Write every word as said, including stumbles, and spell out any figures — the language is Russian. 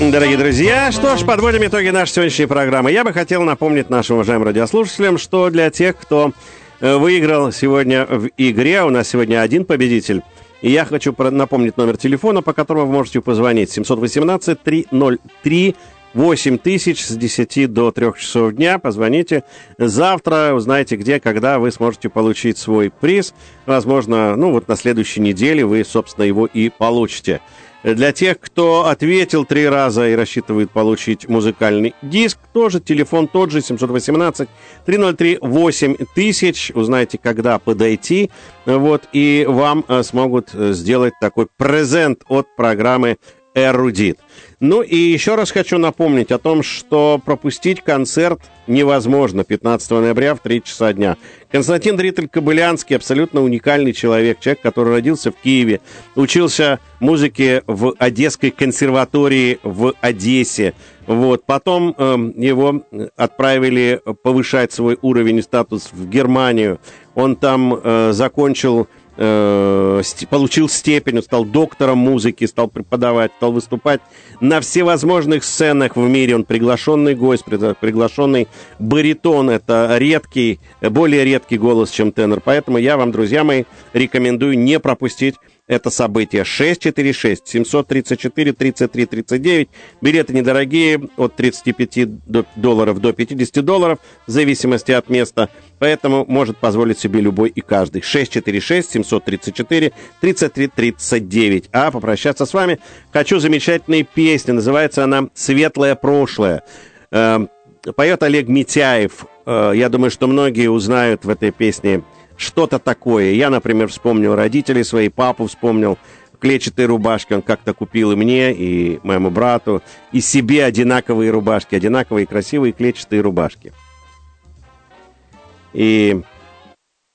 Дорогие друзья, что ж, подводим итоги нашей сегодняшней программы. Я бы хотел напомнить нашим уважаемым радиослушателям, что для тех, кто выиграл сегодня в игре, у нас сегодня один победитель, и я хочу напомнить номер телефона, по которому вы можете позвонить. семь один восемь три ноль три восемь тысяч с десяти до трех часов дня. Позвоните. Завтра узнаете, где, когда вы сможете получить свой приз. Возможно, ну вот на следующей неделе вы, собственно, его и получите. Для тех, кто ответил три раза и рассчитывает получить музыкальный диск, тоже телефон тот же, семь один восемь три ноль три восемь тысяч. Узнаете, когда подойти, вот, и вам а, смогут сделать такой презент от программы «Эрудит». Ну и еще раз хочу напомнить о том, что пропустить концерт невозможно пятнадцатого ноября в три часа дня. Константин Дритель-Кобылянский абсолютно уникальный человек, человек, который родился в Киеве, учился музыке в Одесской консерватории в Одессе. Вот. Потом э, его отправили повышать свой уровень и статус в Германию. Он там э, закончил... получил степень, он стал доктором музыки, стал преподавать, стал выступать на всевозможных сценах в мире. Он приглашенный гость, приглашенный баритон. Это редкий, более редкий голос, чем тенор. Поэтому я вам, друзья мои, рекомендую не пропустить это событие. шесть четыре шесть семь три четыре тридцать три тридцать девять. Билеты недорогие, от тридцати пяти долларов до пятидесяти долларов, в зависимости от места. Поэтому может позволить себе любой и каждый. шесть четыре шесть семь три четыре тридцать три тридцать девять. А попрощаться с вами хочу замечательной песни. Называется она «Светлое прошлое». Поет Олег Митяев. Я думаю, что многие узнают в этой песне что-то такое. Я, например, вспомнил родителей своих, папу вспомнил, клетчатые рубашки он как-то купил и мне, и моему брату, и себе одинаковые рубашки, одинаковые красивые клетчатые рубашки. И